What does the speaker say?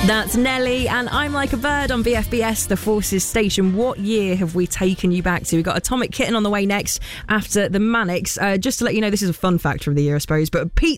That's Nelly, and I'm Like a Bird on BFBS, the Forces station. What year have we taken you back to? We've got Atomic Kitten on the way next after the Manics. Just to let you know, this is a fun fact from the year, I suppose, but Pete